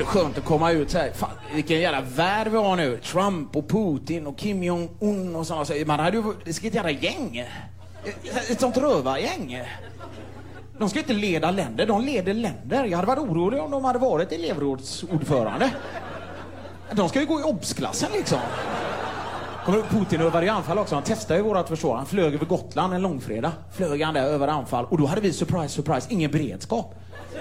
det skönt att komma ut så här. Fan, vilken jävla värld vi har nu. Trump och Putin och Kim Jong-un och sådana. Man hade ju, det ska ett jävla gäng. Ett sånt rövargäng. De ska inte leda länder, de leder länder. Jag hade varit orolig om de hade varit elevrådsordförande. De ska ju gå i obsklassen liksom. Kommer Putin över i anfall också. Han testade ju vårat försvar. Han flög över Gotland en långfredag. Flög han där över anfall. Och då hade vi, surprise, ingen beredskap.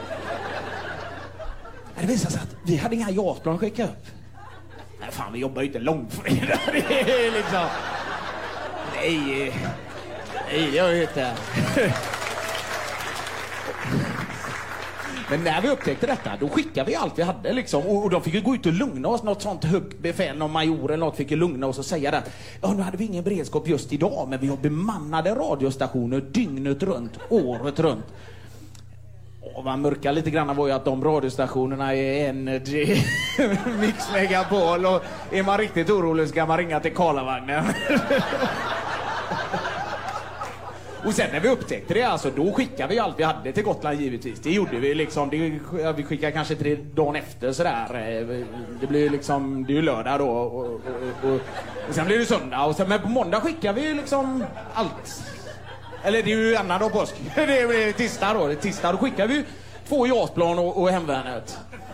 Det visade sig att vi hade inga JAS-plan att skicka upp. Nej fan, vi jobbar ju inte långfredag. Det är liksom... Nej, jag vet inte. Men när vi upptäckte detta, då skickade vi allt vi hade liksom. Och de fick ju gå ut och lugna oss. Något sånt högt befäl, någon major eller något fick ju lugna oss och säga det. Ja, nu hade vi ingen beredskap just idag, men vi har bemannade radiostationer dygnet runt, året runt. Och vad mörka lite grann var ju att de radiostationerna är Energy, Mix Megapol, och är man riktigt orolig ska man ringa till Karlavagnen. Och sen när vi upptäckte det, alltså, då skickade vi allt vi hade till Gotland givetvis. Det gjorde vi liksom, vi skickade kanske 3 dagar efter sådär. Det blir liksom, det är ju lördag då och sen blir det söndag. Och sen, men på måndag skickade vi liksom allt. Eller det är ju annan dag påsk. Det blir tisdag då. Tisdag då skickar vi 2 JAS-plan och hemvärnet.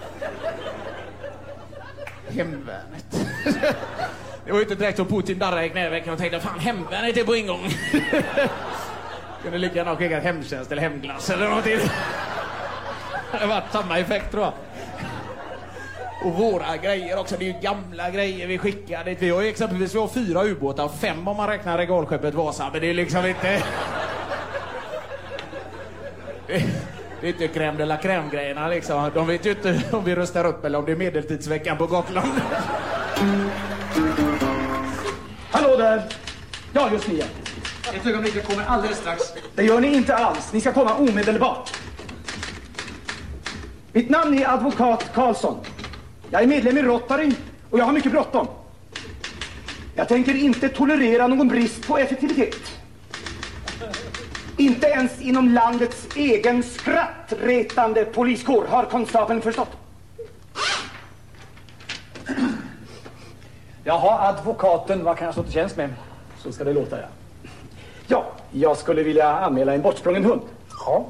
Hemvärnet. Det var ju inte direkt som Putin darrade i knävecken och tänkte fan, hemvärnet är på ingång. Kunde lika gärna skicka hemtjänst eller hemglass eller någonting. Det har varit samma effekt tror jag. Och våra grejer också, det är ju gamla grejer vi skickar dit. Vi har ju exempelvis 4 ubåtar och 5 om man räknar regalskeppet Vasa. Men det är liksom inte... Det är inte crème de la crème-grejerna liksom. De vet ju inte om vi röstar upp eller om det är medeltidsveckan på Gotland. Hallå där! Ja, just ni. Ett ögonblick, jag kommer alldeles strax. Det gör ni inte alls. Ni ska komma omedelbart. Mitt namn är advokat Karlsson. Jag är medlem i Rotary och jag har mycket bråttom. Jag tänker inte tolerera någon brist på effektivitet. Inte ens inom landets egen skrattretande poliskår har konstapeln förstått. Jaha, advokaten, vad kan jag stå till tjänst med? Så ska det låta, ja. Ja, jag skulle vilja anmäla en bortsprungen hund. Ja.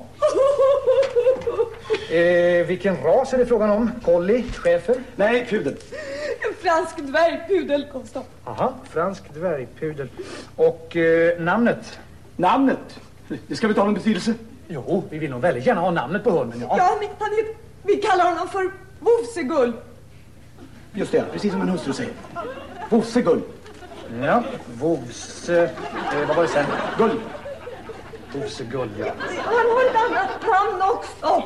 Vilken ras är det frågan om? Collie, schäfer? Nej, pudel. En fransk dvärgpudel, konstapeln. Aha, fransk dvärgpudel. Och namnet? Namnet? Det ska vi ta någon betydelse. Jo, vi vill nog väldigt gärna ha namnet på hunden, ja. Ja, vi kallar honom för Vossegull. Just det, precis som en hustru säger. Vossegull. Ja, Vose... vad var det sen? Gull. Vossegull, ja. Han har ett annat namn också.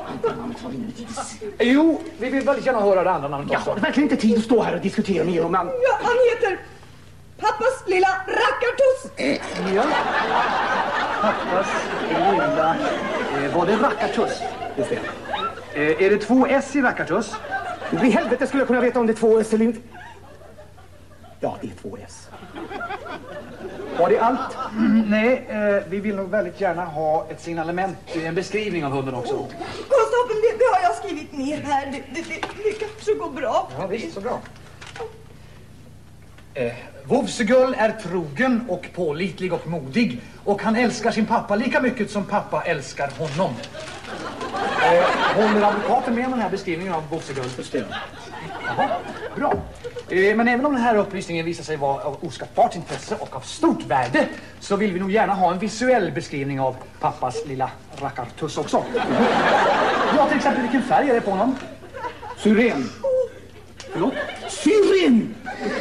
Jo, vi vill väldigt gärna höra det andra namnet också. Jag har verkligen inte tid att stå här och diskutera med er om namn. Ja, han heter Pappas lilla rackartuss. Ja. Pappas lilla... var det rackartuss? Just det. Är det 2 S i rackartuss? I helvete skulle jag kunna veta om det är 2 S eller inte. Ja, det är 2 S. Var det allt? Nej, vi vill nog väldigt gärna ha ett signalement, en beskrivning av hunden också. Konstapeln, det har jag skrivit ner här. Det kanske går bra. Ja, visst, så bra. Vovsegull är trogen och pålitlig och modig. Och han älskar sin pappa lika mycket som pappa älskar honom. Håller advokaten med om den här beskrivningen av Vovsegull? Jaha, bra. Men även om den här upplysningen visar sig vara av oskattbart intresse och av stort värde, så vill vi nog gärna ha en visuell beskrivning av pappas lilla rackartuss också. Ja, till exempel vilken färg är det på honom? Syren. Förlåt? Syren!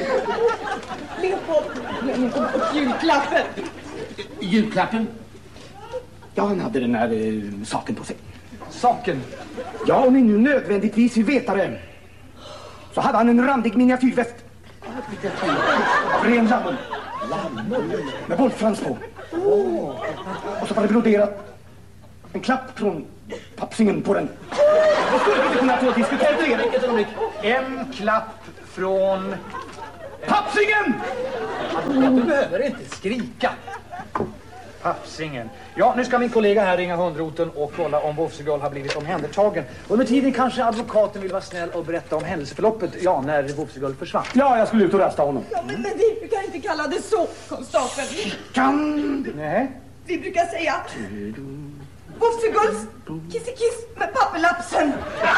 Julklappen. Julklappen? Ja, han hade den här saken på sig. Saken? Ja, om ni nu nödvändigtvis vill veta det, så hade han en randig miniatyrväst. Av ren lammel. Med bollfrans på. Och så var det broderat en klapp från pappsingen på den. Då skulle vi kunna få diskutera det. En klapp från... Pappsingen! Du behöver inte skrika. Pappsingen. Ja, nu ska min kollega här ringa hundroten och kolla om Wofsegull har blivit omhändertagen. Under tiden kanske advokaten vill vara snäll och berätta om händelseförloppet, ja, när Wofsegull försvann. Ja, jag skulle ut och rasta honom. Ja, men vi brukar inte kalla det så, konstapeln. Nej. Vi brukar säga Wofsegulls kiss med papperlapsen.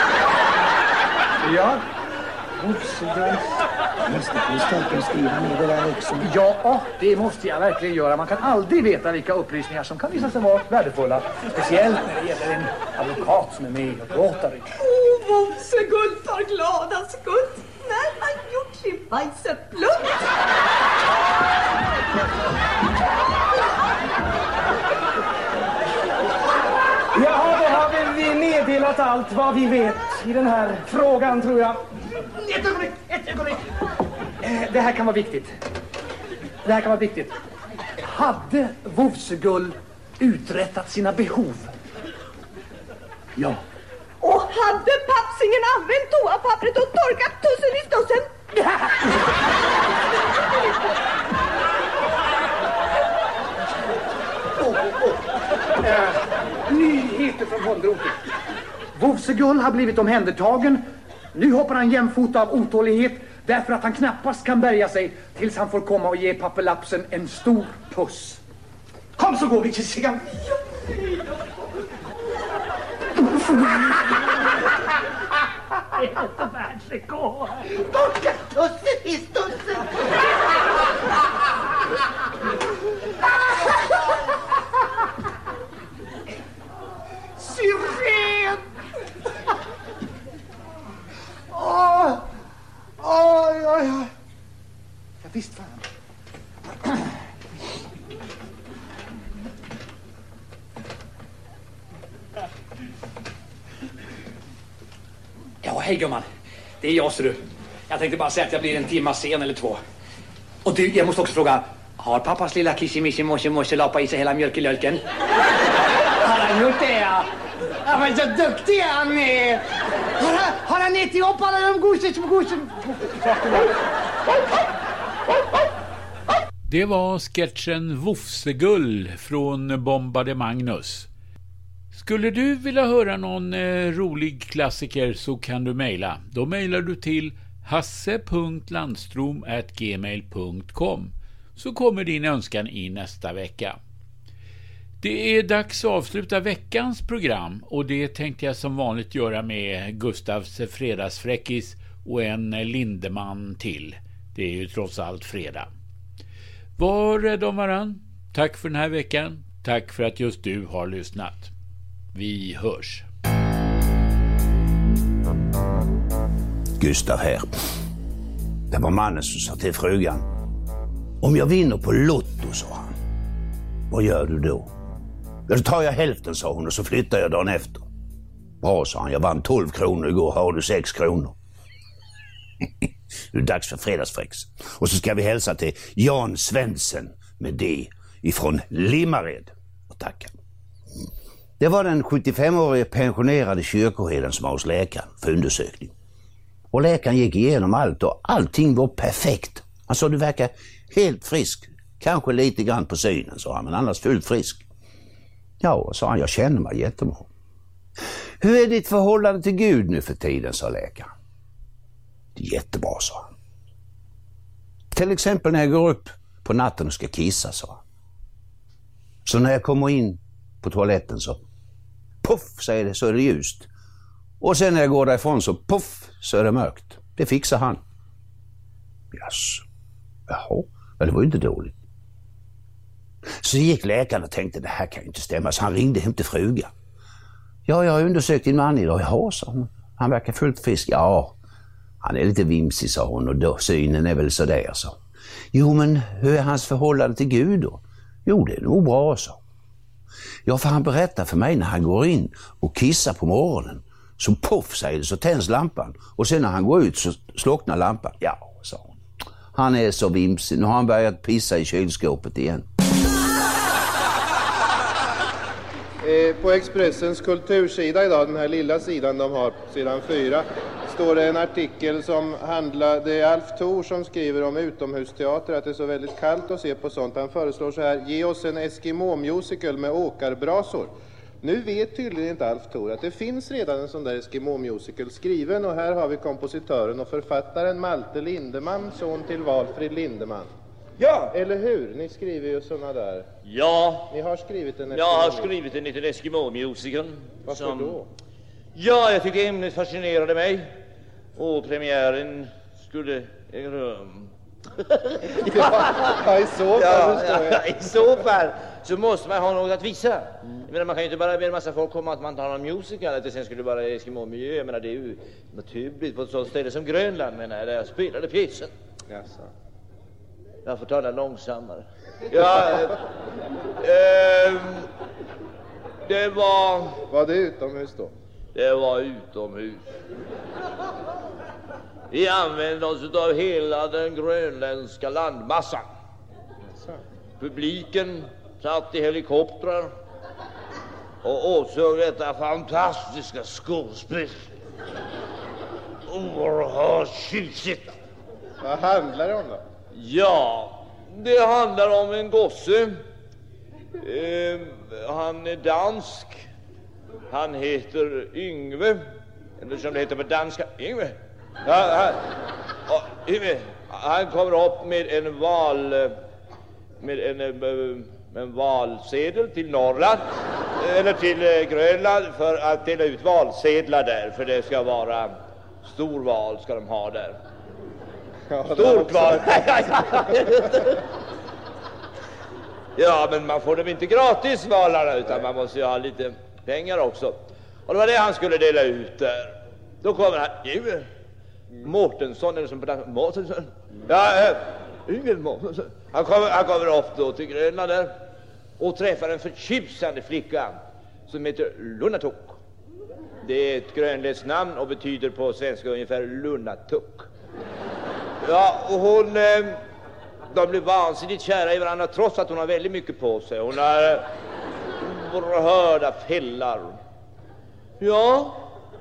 Ja. Wofsegull. Nästa skriva ner det där också. Ja, det måste jag verkligen göra. Man kan aldrig veta vilka upplysningar som kan visa sig vara värdefulla. Speciellt när det gäller en advokat som är med och pratar. Wofsegull tar glada skutt när han gjort sin bajseplutt. Jaha, då har vi meddelat allt vad vi vet i den här frågan, tror jag. Ett ögonblick. Det här kan vara viktigt. Hade Wofsegull uträttat sina behov? Ja. Och hade pappsingen använt toapappret och torkat tussen i stussen? Nyheter från hundroten. Wofsegull har blivit omhändertagen. Nu hoppar han jämfota av otålighet därför att han knappast kan bärga sig tills han får komma och ge papperlapsen en stor puss. Kom så går vi till sigan. Torka tussen i stussen. Syren! Ja, visst fan. Ja, hej gumman. Det är jag, ser du. Jag tänkte bara säga att jag blir en timma sen eller två. Och du, jag måste också fråga. Har pappas lilla kissimissy måste lapa i sig hela mjölkelölken? Har han gjort det, ja? Ja, men så duktig han är. Har han ätit upp alla de gosen? Det var sketchen Wofsegull från Bombade Magnus. Skulle du vilja höra någon rolig klassiker så kan du mejla. Då mejlar du till hasse.landstrom@gmail.com så kommer din önskan i nästa vecka. Det är dags att avsluta veckans program och det tänkte jag som vanligt göra med Gustavs fredagsfräckis och en Lindeman till. Det är ju trots allt fredag. Var rädd om varann. Tack för den här veckan. Tack för att just du har lyssnat. Vi hörs. Gustav här. Det var mannen som sa till frugan. Om jag vinner på Lotto, sa han. Vad gör du då? Ja, då tar jag hälften, sa hon, och så flyttar jag dagen efter. Bra, sa han. Jag vann 12 kronor igår. Har du 6 kronor? Det är dags för fredagsfräcks. Och så ska vi hälsa till Jan Svensson med det ifrån Limmared. Och tacka. Det var den 75-årige pensionerade kyrkoherden som var hos läkaren för undersökning. Och läkaren gick igenom allt och allting var perfekt. Han sa, du verkar helt frisk. Kanske lite grann på synen, sa han, men annars fullt frisk. Ja, sa han, jag känner mig jättebra. Hur är ditt förhållande till Gud nu för tiden, sa läkaren. Jättebra, sa han. Till exempel när jag går upp på natten och ska kissa, sa han. Så när jag kommer in på toaletten så puff, säger det, så är det ljust. Och sen när jag går därifrån så puff, så är det mörkt. Det fixar han. Yes. Jaha, men det var ju inte dåligt. Så gick läkaren och tänkte, det här kan ju inte stämma. Så han ringde hem till frugan. Ja, jag har undersökt din man idag. Jaha, sa hon. Han verkar fullt frisk. Ja, han är lite vimsig, sa hon. Och då, synen är väl sådär, så. Jo, men hur är hans förhållande till Gud då? Jo, det är nog bra, så. Ja, för han berättar för mig när han går in och kissar på morgonen. Så puff, säger det, så tänds lampan. Och sen när han går ut så slocknar lampan. Ja, sa hon. Han är så vimsig. Nu har han börjat pissa i kylskåpet igen. På Expressens kultursida idag, den här lilla sidan de har, sidan 4, står det en artikel som handlar, det är Alf Thor som skriver om utomhusteater, att det är så väldigt kallt att se på sånt. Han föreslår så här: ge oss en Eskimo-musical med åkarbrasor. Nu vet tydligen inte Alf Thor att det finns redan en sån där Eskimo-musical skriven, och här har vi kompositören och författaren Malte Lindeman, son till Valfrid Lindeman. Ja! Eller hur? Ni skriver ju såna där. Ja. Ni har skrivit en Jag har skrivit en liten Eskimo-musical. Varför då? Ja, jag tycker ämnet fascinerade mig. Och premiären skulle äga rum. Ja, i så fall förstår jag. I så fall så måste man ha något att visa. Jag menar, man kan ju inte bara be en massa folk komma att man tar någon musical, att det sen skulle vara Eskimo-miljö. Jag menar, det är ju naturligt på ett sådant ställe som Grönland, menar, där jag spelade pjäsen. Jaså. Jag får tala långsammare. Ja, det var... Var det utomhus då? Det var utomhus. Vi använde oss av hela den grönländska landmassan. Publiken satt i helikoptrar och åsåg detta fantastiska skådespel. Oerhört tjusigt. Vad handlar det om då? Ja, det handlar om en gosse. Han är dansk. Han heter Yngve. Eller som det heter på danska, Yngve. Ja, Yngve. Han kommer upp med en valsedel till Norrland eller till Grönland för att dela ut valsedlar där, för det ska vara storval ska de ha där. Ja, stort val. Ja, men man får dem inte gratis, valarna, utan man måste ju ha lite pengar också. Och det var det han skulle dela ut där. Då kommer han, Mårtensson, eller som på danska, Mårtensson. Ja, ingen Mårtensson. Han kommer upp då till Grönland där och träffar en förtjusande flicka som heter Lunatuk. Det är ett grönländskt namn och betyder på svenska ungefär Lunatuk. Ja, och de blir vansinnigt kära i varandra trots att hon har väldigt mycket på sig. Hon har oerhörda fällar. Ja.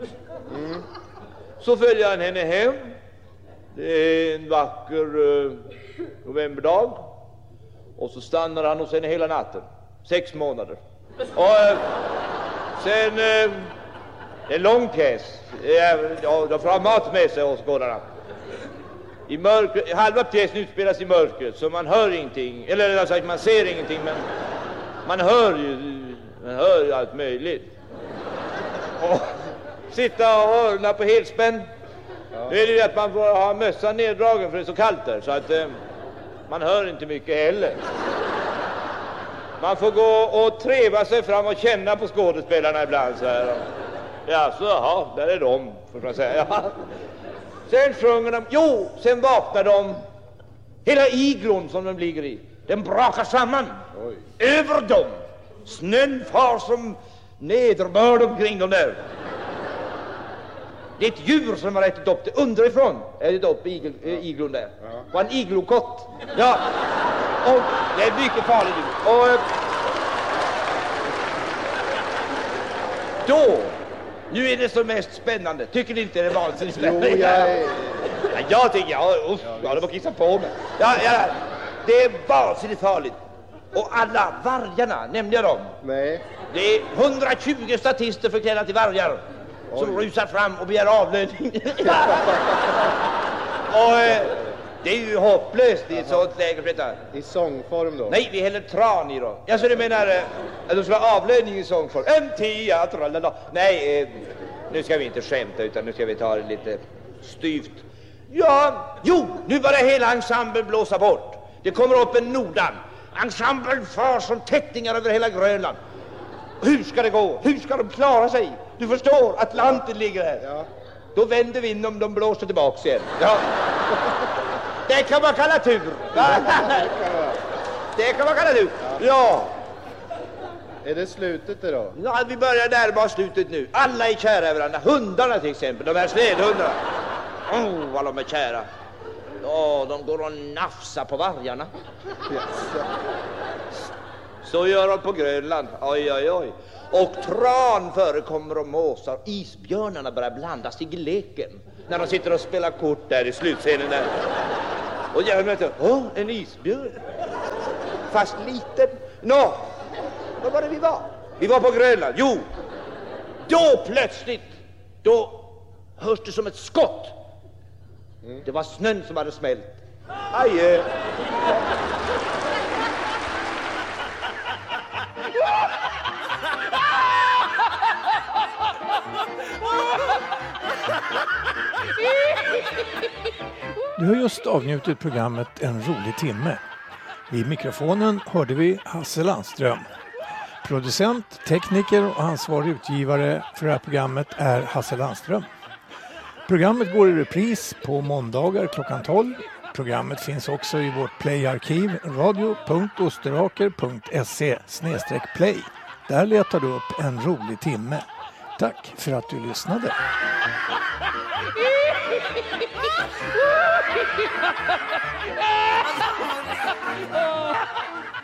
Så följer han henne hem. Det är en vacker novemberdag. Och så stannar han hos henne hela natten. 6 månader. Och sen en lång pjäs. De får ha mat med sig hos gårdarna. I mörker, halva pjäsen utspelas i mörkret, så man hör ingenting. Eller alltså, man ser ingenting, men man hör ju allt möjligt. Och sitta och hörna på helspänn. Det är ju att man får ha mössan neddragen för det är så kallt där, så att man hör inte mycket heller. Man får gå och treva sig fram och känna på skådespelarna ibland så här. Ja, så jaha, där är de, får man säga. Ja. Sen sjunger de, sen vaknar de. Hela iglon som de ligger i, den brakar samman. Oj. Över dem. Snön far som nederbörd omkring dem där. Det är ett djur som har ätit upp det underifrån. Ätit upp iglon där. Ja. Och en iglokott. Ja. Och det är mycket farligt. Och då, nu är det som mest spännande. Tycker ni inte det är vansinnigt spännande? Jo, jag tycker, de har kissat på mig. Ja, det är vansinnigt farligt. Och alla vargarna, nämnde jag dem? Nej. Det är 120 statister förklädda till vargar. Som rusar fram och begär avlöning. Och det är ju hopplöst i ett sånt läge för detta. I sångform då? Nej, vi häller tran i dem. Jag så du menar att de ska ha avlöning i sångform? Nej, nu ska vi inte skämta utan nu ska vi ta det lite styvt. Nu börjar hela ensemblen blåsa bort. Det kommer upp en nordan. Ensemblen far som tättingar över hela Grönland. Hur ska det gå? Hur ska de klara sig? Du förstår, Atlanten ligger här. Ja. Då vänder vi in om de blåser tillbaka igen. Ja. Det kan man kalla tur. Det kan man kalla tur. Ja. Är det slutet då? Ja, vi börjar närma oss slutet nu. Alla är kära över varandra. Hundarna till exempel, de här slädhundarna. Vad de är kära. De går och nafsar på vargarna. Yes. Så gör de på Grönland. Oj. Och tran förekommer och måsar. Isbjörnarna börjar blandas i leken när de sitter och spelar kort där i slutscenen där. Och jag möter, en isbjörn. Fast liten. Vad var det vi var? Vi var på Grönland. Jo, då plötsligt, då hörs det som ett skott. Det var snön som hade smält. Aj. Du har just avnjutit programmet En rolig timme. Vid mikrofonen hörde vi Hasse Landström. Producent, tekniker och ansvarig utgivare för det här programmet är Hasse Landström. Programmet går i repris på måndagar klockan 12. Programmet finns också i vårt playarkiv radio.osteraker.se/play. Där letar du upp En rolig timme. Tack för att du lyssnade.